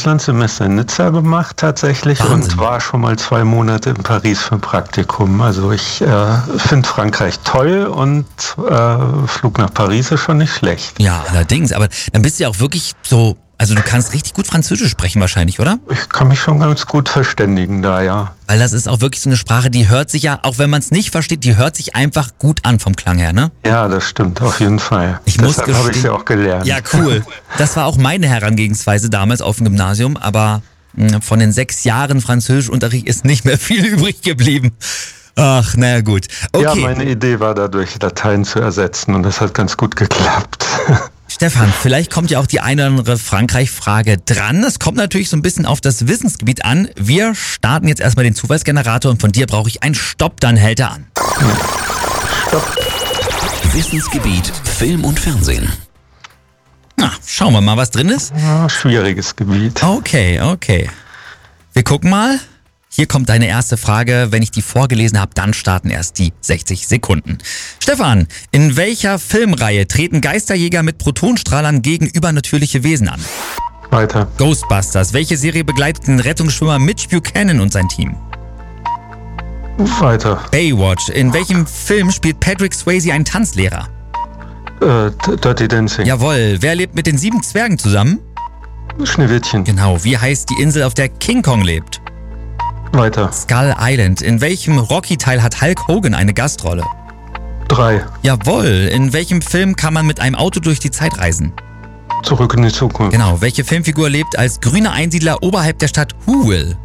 Auslandssemester in Nizza gemacht tatsächlich. Wahnsinn. Und war schon mal 2 Monate in Paris für ein Praktikum. Also ich finde Frankreich toll und Flug nach Paris ist schon nicht schlecht. Ja, allerdings. Aber dann bist du ja auch wirklich so, also du kannst richtig gut Französisch sprechen wahrscheinlich, oder? Ich kann mich schon ganz gut verständigen da, ja. Weil das ist auch wirklich so eine Sprache, die hört sich ja, auch wenn man es nicht versteht, die hört sich einfach gut an vom Klang her, ne? Ja, das stimmt, auf jeden Fall. Deshalb habe ich sie auch gelernt. Ja, cool. Das war auch meine Herangehensweise damals auf dem Gymnasium, aber von den 6 Jahren Französischunterricht ist nicht mehr viel übrig geblieben. Ach, naja gut. Okay. Ja, meine Idee war dadurch, Latein zu ersetzen und das hat ganz gut geklappt. Stefan, vielleicht kommt ja auch die eine oder andere Frankreich-Frage dran. Es kommt natürlich so ein bisschen auf das Wissensgebiet an. Wir starten jetzt erstmal den Zufallsgenerator und von dir brauche ich einen Stopp, dann hält er an. Stopp. Wissensgebiet Film und Fernsehen. Na, schauen wir mal, was drin ist. Ja, schwieriges Gebiet. Okay. Wir gucken mal. Hier kommt deine erste Frage. Wenn ich die vorgelesen habe, dann starten erst die 60 Sekunden. Stefan, in welcher Filmreihe treten Geisterjäger mit Protonstrahlern gegen übernatürliche Wesen an? Weiter. Ghostbusters. Welche Serie begleitet den Rettungsschwimmer Mitch Buchanan und sein Team? Weiter. Baywatch. In welchem Film spielt Patrick Swayze einen Tanzlehrer? Dirty Dancing. Jawohl. Wer lebt mit den 7 Zwergen zusammen? Schneewittchen. Genau. Wie heißt die Insel, auf der King Kong lebt? Weiter. Skull Island. In welchem Rocky-Teil hat Hulk Hogan eine Gastrolle? 3. Jawohl. In welchem Film kann man mit einem Auto durch die Zeit reisen? Zurück in die Zukunft. Genau. Welche Filmfigur lebt als grüner Einsiedler oberhalb der Stadt Whoville?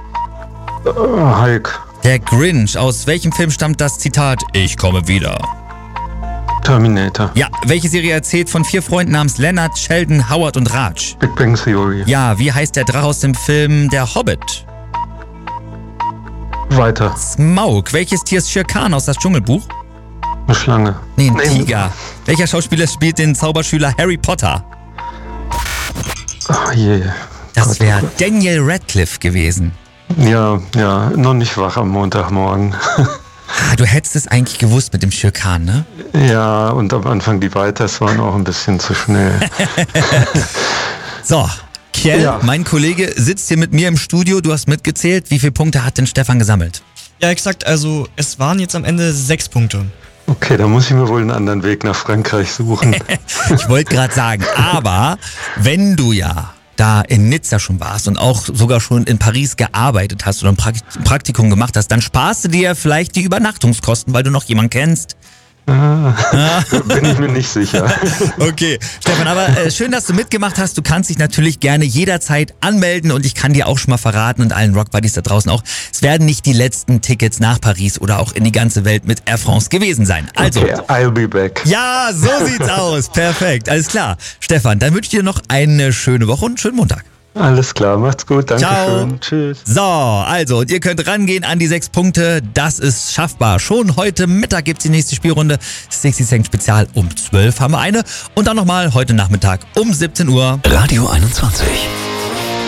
Hulk. Der Grinch. Aus welchem Film stammt das Zitat "Ich komme wieder"? Terminator. Ja. Welche Serie erzählt von 4 Freunden namens Leonard, Sheldon, Howard und Raj? Big Bang Theory. Ja. Wie heißt der Drache aus dem Film Der Hobbit? Weiter. Smaug. Welches Tier ist Shere Khan aus das Dschungelbuch? Eine Schlange. Nee, ein Tiger. Welcher Schauspieler spielt den Zauberschüler Harry Potter? Ach je. Das wäre Daniel Radcliffe gewesen. Ja, noch nicht wach am Montagmorgen. Du hättest es eigentlich gewusst mit dem Shere Khan, ne? Ja, und am Anfang die Weiters waren auch ein bisschen zu schnell. So, Kjell, Ja. mein Kollege, sitzt hier mit mir im Studio. Du hast mitgezählt. Wie viele Punkte hat denn Stefan gesammelt? Ja, exakt. Also es waren jetzt am Ende 6 Punkte. Okay, da muss ich mir wohl einen anderen Weg nach Frankreich suchen. Ich wollte gerade sagen, aber wenn du ja da in Nizza schon warst und auch sogar schon in Paris gearbeitet hast oder ein Praktikum gemacht hast, dann sparst du dir vielleicht die Übernachtungskosten, weil du noch jemanden kennst. Bin ich mir nicht sicher. Okay, Stefan, aber schön, dass du mitgemacht hast. Du kannst dich natürlich gerne jederzeit anmelden und ich kann dir auch schon mal verraten und allen Rockbuddies da draußen auch, es werden nicht die letzten Tickets nach Paris oder auch in die ganze Welt mit Air France gewesen sein. Also, Okay, I'll be back. ja, so sieht's aus. Perfekt, alles klar. Stefan, dann wünsche ich dir noch eine schöne Woche und einen schönen Montag. Alles klar, macht's gut, danke Ciao. schön. Tschüss. So, also, und ihr könnt rangehen an die 6 Punkte. Das ist schaffbar. Schon heute Mittag gibt's die nächste Spielrunde. 60 Cent Spezial um 12 haben wir eine. Und dann nochmal heute Nachmittag um 17 Uhr. Radio 21.